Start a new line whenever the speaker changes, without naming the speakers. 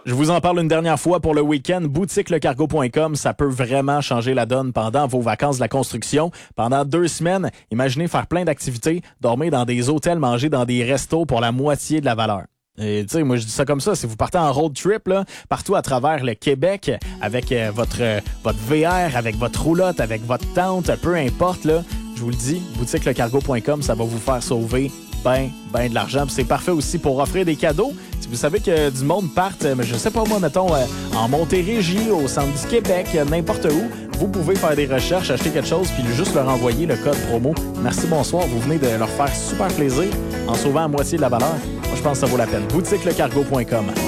Je vous en parle une dernière fois pour le week-end. boutiquelecargo.com, ça peut vraiment changer la donne pendant vos vacances de la construction. Pendant 2 semaines, imaginez faire plein d'activités, dormir dans des hôtels, manger dans des restos pour la moitié de la valeur. Et tu sais, moi je dis ça comme ça, si vous partez en road trip là, partout à travers le Québec avec votre VR, avec votre roulotte, avec votre tente, peu importe là, je vous le dis, boutiquelecargo.com, ça va vous faire sauver ben de l'argent. Puis c'est parfait aussi pour offrir des cadeaux. Si vous savez que du monde parte, je sais pas moi, mettons, en Montérégie, au centre du Québec, n'importe où, vous pouvez faire des recherches, acheter quelque chose, puis juste leur envoyer le code promo. Merci, bonsoir. Vous venez de leur faire super plaisir en sauvant à moitié de la valeur. Moi, je pense que ça vaut la peine. boutiquelecargo.com.